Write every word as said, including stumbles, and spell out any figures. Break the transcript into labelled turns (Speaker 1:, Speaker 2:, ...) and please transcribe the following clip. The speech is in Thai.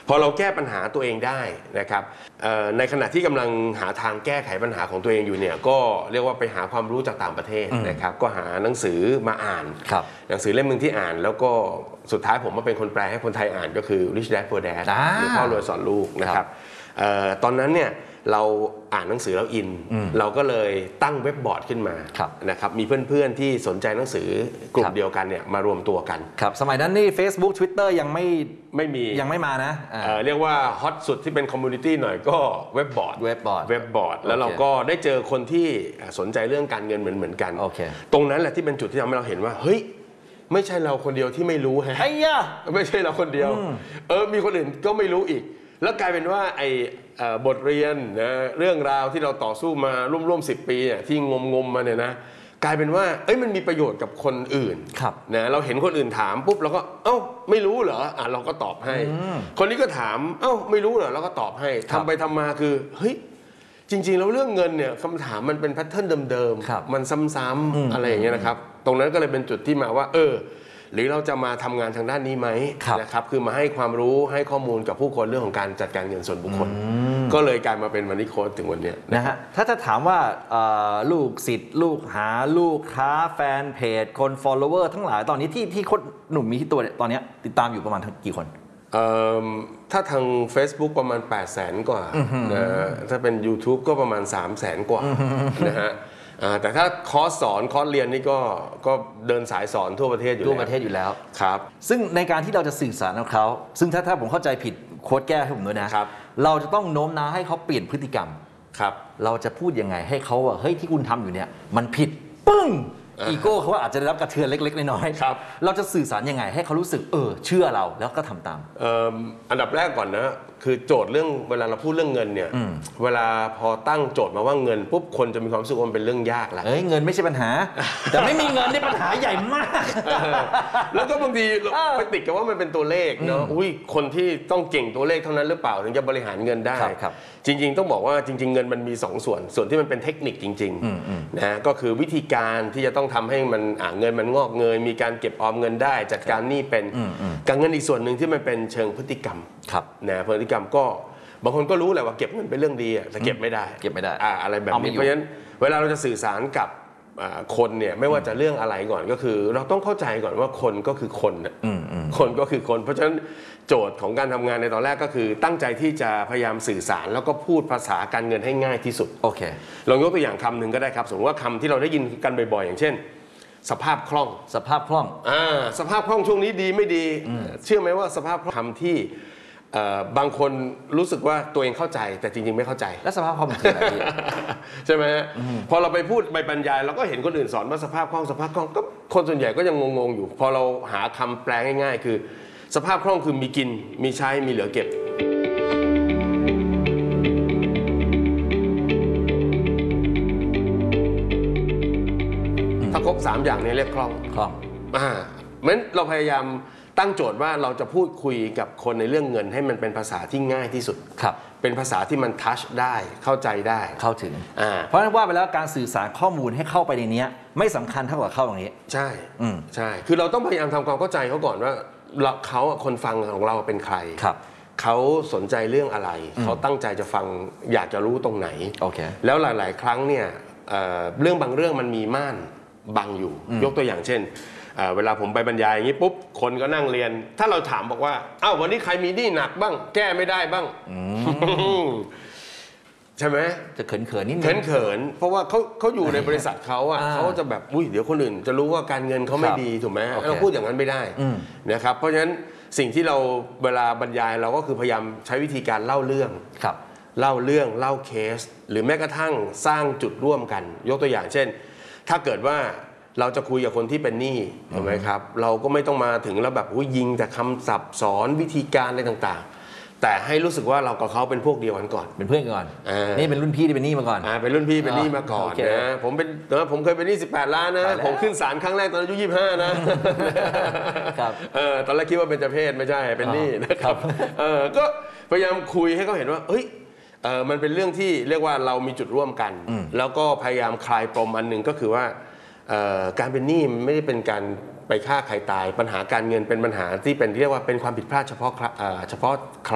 Speaker 1: พอเราแก้ปัญหาตัวเองได้นะครับในขณะที่กำลังหาทางแก้ไขปัญหาของตัวเองอยู่เนี่ยก็เรียกว่าไปหาความรู้จากต่างประเทศนะครับก็หาหนังสือมาอ่านหนังสือเล่มนึงที่อ่านแล้วก็สุดท้ายผมมาเป็นคนแปลให้คนไทยอ่านก็คือ Rich Dad Poor Dad หรือพ่อรวยสอนลูกนะครับตอนนั้นเนี่ยเราอ่านหนังสือแล้วอินเราก็เลยตั้งเว็บบอร์ดขึ้นมานะครับมีเพื่อนๆที่สนใจหนังสือกลุ่มเดียวกันเนี่ยมารวมตัวกัน
Speaker 2: ครับสมัยนั้นนี่ Facebook Twitter ยังไม่
Speaker 1: ไม่มี
Speaker 2: ยังไม่มานะ
Speaker 1: เอ่อเรียกว่าฮอตสุดที่เป็นคอมมูนิตี้หน่อยก็เว็บบอร์ด
Speaker 2: เว็บบอร์ด
Speaker 1: เว็บบอร์ดแล้วเราก็ได้เจอคนที่สนใจเรื่องการเงินเหมือนเหมือนกันตรงนั้นแหละที่เป็นจุดที่ทำให้เราเห็นว่าเฮ้ยไม่ใช่เราคนเดียวที่ไม่รู้ฮะ
Speaker 2: ไอ้ยะ
Speaker 1: ไม่ใช่เราคนเดียวเออมีคนอื่นก็ไม่รู้อีกแล้วกลายเป็นว่าไอบทเรียนนะเรื่องราวที่เราต่อสู้มาร่วมๆสิบปีเนี่ยที่งมๆมาเนี่ยนะกลายเป็นว่าเอ้ยมันมีประโยชน์กับคนอื่นนะเราเห็นคนอื่นถามปุ๊บเราก็เอ้าไม่รู้เหรออ่ะเราก็ตอบให้คนนี้ก็ถามเอ้าไม่รู้เหรอเราก็ตอบให้ทำไปทำมาคือเฮ้ยจริงๆแล้วเรื่องเงินเนี่ยคำถามมันเป็นแพทเทิร์นเดิมๆมันซ้ำๆอะไรอย่างเงี้ยนะครับตรงนั้นก็เลยเป็นจุดที่มาว่าเออหรือเราจะมาทำงานทางด้านนี้ไหมนะครับคือมาให้ความรู้ให้ข้อมูลกับผู้คนเรื่องของการจัดการเงินส่วนบุคคลก็เลยกลายมาเป็นมันนี่โค้ชถึงวันนี้
Speaker 2: นะฮะถ้าจะถามว่าลูกศิษย์ลูกหาลูกค้าแฟนเพจคน follower ทั้งหลายตอนนี้ที่ที่โค้ชหนุ่มมีที่ตัวตอนนี้ติดตามอยู่ประมาณกี่คน
Speaker 1: ถ้าทาง Facebook ประมาณ แปดแสน กว่านะถ้าเป็น YouTube ก็ประมาณ สามแสน กว่านะฮะแต่ถ้าคอร์สสอนคอร์สเรียนนี่ก็ก็เดินสายสอนทั่วประเทศอยู่แล้ว
Speaker 2: ทั่วประเทศอยู่แล้ว
Speaker 1: ครับ
Speaker 2: ซึ่งในการที่เราจะสื่อสารกับเขาซึ่งถ้าถ้าผมเข้าใจผิดโค้ชแก้ให้ผมด้วยนะครับเราจะต้องโน้มน้าวให้เขาเปลี่ยนพฤติกรรม
Speaker 1: ครับ
Speaker 2: เราจะพูดยังไงให้เขาว่าเฮ้ยที่คุณทำอยู่เนี่ยมันผิดปึ้งอีโก้เขาอาจจะได้รับกระเทือนเล็กๆน้อยๆครับเราจะสื่อสารยังไงให้เขารู้สึกเออเชื่อเราแล้วก็ทำตาม
Speaker 1: อันดับแรกก่อนนะคือโจทย์เรื่องเวลาเราพูดเรื่องเงินเนี่ยเวลาพอตั้งโจทย์มาว่าเงินปุ๊บคนจะมีความรู้สึกว่ามันเป็นเรื่องยากแล้ว
Speaker 2: เอ้ยเงินไม่ใช่ปัญหาแต่ไม่มีเงินนี่ปัญหาใหญ่มาก
Speaker 1: แล้วก็บางทีไปติดกับว่ามันเป็นตัวเลขเนาะอุ้ยคนที่ต้องเก่งตัวเลขเท่านั้นหรือเปล่าถึงจะบริหารเงินได้จริงๆต้องบอกว่าจริงๆเงินมันมีสองส่วนส่วนที่มันเป็นเทคนิคจริงๆนะก็คือวิธีการที่จะต้องทำให้มันเงินมันงอกเงยมีการเก็บออมเงินได้จัดการหนี้เป็นการเงินอีกส่วนหนึ่งที่มันเป็นเชิงพฤติกรรมนะพฤติกรรมก็บางคนก็รู้แหละว่าเก็บเงินเป็นเรื่องดีแต่เก็บไม่ได้
Speaker 2: เก็บไม่ได้
Speaker 1: อะไรแบบนี้เพราะฉะนั้นเวลาเราจะสื่อสารกับคนเนี่ยไม่ว่าจะเรื่องอะไรก่อนก็คือเราต้องเข้าใจก่อนว่าคนก็คือคนคนก็คือคนเพราะฉะนั้นโจทย์ของการทำงานในตอนแรกก็คือตั้งใจที่จะพยายามสื่อสารแล้วก็พูดภาษาการเงินให้ง่ายที่สุด
Speaker 2: โอเค
Speaker 1: ลองยกตัวอย่างคำหนึ่งก็ได้ครับสมมติว่าคำที่เราได้ยินกันบ่อยๆอย่างเช่นสภาพคล่อง
Speaker 2: สภาพคล่อง
Speaker 1: อ่าสภาพคล่องช่วงนี้ดีไม่ดีเชื่อไหมว่าสภาพคำที่บางคนรู้สึกว่าตัวเองเข้าใจแต่จริงๆไม่เข้าใจ
Speaker 2: แล้วสภาพคล่องคืออะไร
Speaker 1: ใช่ไหมพอเราไปพูดไปบรรยายเราก็เห็นคนอื่นสอนว่าสภาพคล่องสภาพคล่องก็คนส่วนใหญ่ก็ยังงงๆอยู่พอเราหาคำแปลง่ายๆคือสภาพคล่องคือมีกินมีใช้มีเหลือเก็บถ้าครบสามอย่างนี้เรียกคล่อง
Speaker 2: คล่อง
Speaker 1: อ่าเหมือนเราพยายามตั้งโจทย์ว่าเราจะพูดคุยกับคนในเรื่องเงินให้มันเป็นภาษาที่ง่ายที่สุด
Speaker 2: ครับ
Speaker 1: เป็นภาษาที่มันทัชได้เข้าใจได้
Speaker 2: เข้าถึงเพราะฉะนั้นว่าไปแล้วการสื่อสารข้อมูลให้เข้าไปในนี้ไม่สำคัญเท่ากับเข้าตรงนี้
Speaker 1: ใช่ใช่คือเราต้องพยายามทำความเข้าใจเขาก่อนว่าเขาคนฟังของเราเป็นใคร
Speaker 2: ครับ
Speaker 1: เขาสนใจเรื่องอะไรเขาตั้งใจจะฟังอยากจะรู้ตรงไหน
Speaker 2: โอเค
Speaker 1: แล้วหลายๆครั้งเนี่ยเรื่องบางเรื่องมันมีม่านบังอยู่ยกตัวอย่างเช่นเวลาผมไปบรรยายอย่างนี้ปุ๊บคนก็นั่งเรียนถ้าเราถามบอกว่าอ้าววันนี้ใครมีหนี้หนักบ้างแก้ไม่ได้บ้างใช่ไหม
Speaker 2: จะเขินเขินนิดนึง
Speaker 1: เขินเขินเพราะว่าเขาเขาอยู่ในบริษัทเขาอ่ะเขาจะแบบอุ้ยเดี๋ยวคนอื่นจะรู้ว่าการเงินเขาไม่ดีถูกไหมเราพูดอย่างนั้นไม่ได้นะครับเพราะฉะนั้นสิ่งที่เราเวลาบรรยายเราก็คือพยายามใช้วิธีการเล่าเรื่องเล่าเรื่องเล่าเคสหรือแม้กระทั่งสร้างจุดร่วมกันยกตัวอย่างเช่นถ้าเกิดว่าเราจะคุยกับคนที่เป็นหนี้ถูกไหมครับเราก็ไม่ต้องมาถึงแล้วแบบยิงแต่คำศัพท์สอนวิธีการอะไรต่างๆแต่ให้รู้สึกว่าเรากับเขาเป็นพวกเดียวกันก่อน
Speaker 2: เป็นเพื่อนก่อนนี่เป็นรุ่นพี่ที่เป็นหนี้มาก่อน
Speaker 1: อ่าเป็นรุ่นพี่เป็นหนี้มาก่อนนะผมเป็นผมเคยเป็นหนี้สิบแปดล้านนะผมขึ้นศาลครั้งแรกตอนอายุยี่สิบห้านะครับเออตอนแรกคิดว่าเป็นเจ้าเพศไม่ใช่เป็นหนี้นะครับเออก็พยายามคุยให้เขาเห็นว่าเฮ้ยเออมันเป็นเรื่องที่เรียกว่าเรามีจุดร่วมกันแล้วก็พยายามคลายปมอันหนึ่งก็คือว่าการเป็นหนี้ไม่ได้เป็นการไปฆ่าใครตายปัญหาการเงินเป็นปัญหาที่เป็นเรียกว่าเป็นความผิดพลาดเฉพาะเฉพาะ